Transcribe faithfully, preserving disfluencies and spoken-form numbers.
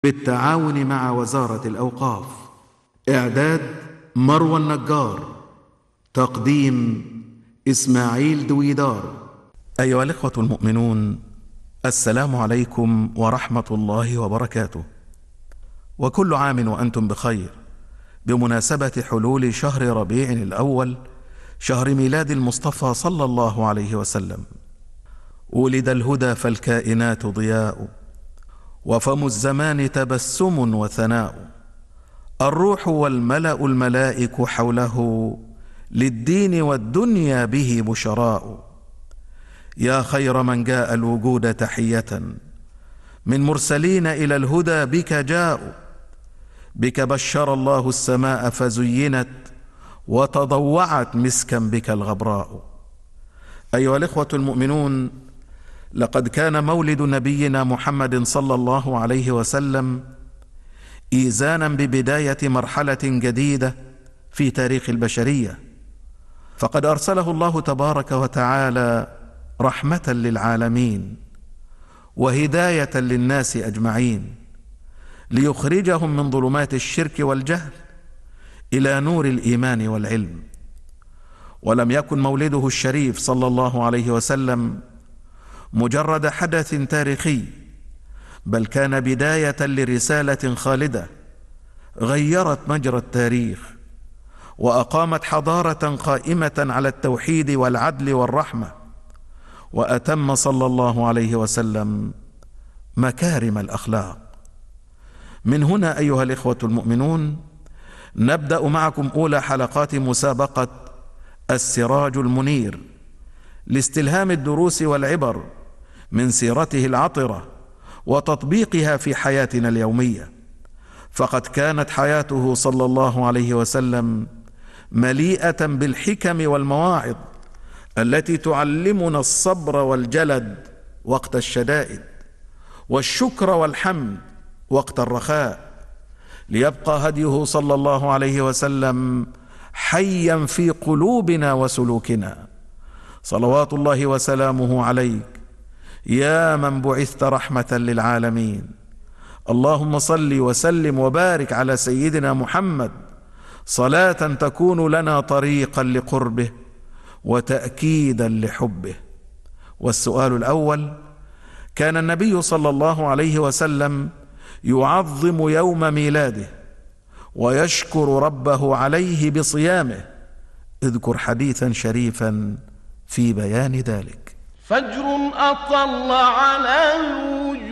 بالتعاون مع وزارة الأوقاف. إعداد مروى النجار. تقديم إسماعيل دويدار. أيها الإخوة المؤمنون، السلام عليكم ورحمة الله وبركاته، وكل عام وأنتم بخير بمناسبة حلول شهر ربيع الأول، شهر ميلاد المصطفى صلى الله عليه وسلم. ولد الهدى فالكائنات ضياء، وفم الزمان تبسم وثناء. الروح والملأ الملائك حوله، للدين والدنيا به بشراء. يا خير من جاء الوجود تحية، من مرسلين إلى الهدى بك جاءوا. بك بشر الله السماء فزينت، وتضوعت مسكا بك الغبراء. أيها الإخوة المؤمنون، لقد كان مولد نبينا محمد صلى الله عليه وسلم إيزانا ببداية مرحلة جديدة في تاريخ البشرية، فقد أرسله الله تبارك وتعالى رحمة للعالمين وهداية للناس أجمعين، ليخرجهم من ظلمات الشرك والجهل إلى نور الإيمان والعلم. ولم يكن مولده الشريف صلى الله عليه وسلم مجرد حدث تاريخي، بل كان بداية لرسالة خالدة غيرت مجرى التاريخ، وأقامت حضارة قائمة على التوحيد والعدل والرحمة، وأتم صلى الله عليه وسلم مكارم الأخلاق. من هنا أيها الإخوة المؤمنون، نبدأ معكم أولى حلقات مسابقة السراج المنير لاستلهام الدروس والعبر من سيرته العطرة وتطبيقها في حياتنا اليومية. فقد كانت حياته صلى الله عليه وسلم مليئة بالحكم والمواعظ التي تعلمنا الصبر والجلد وقت الشدائد، والشكر والحمد وقت الرخاء، ليبقى هديه صلى الله عليه وسلم حيا في قلوبنا وسلوكنا. صلوات الله وسلامه عليك يا من بعثت رحمة للعالمين. اللهم صل وسلم وبارك على سيدنا محمد صلاة تكون لنا طريقا لقربه وتأكيدا لحبه. والسؤال الأول: كان النبي صلى الله عليه وسلم يعظم يوم ميلاده ويشكر ربه عليه بصيامه. اذكر حديثا شريفا في بيان ذلك. فجر أطل على الوجود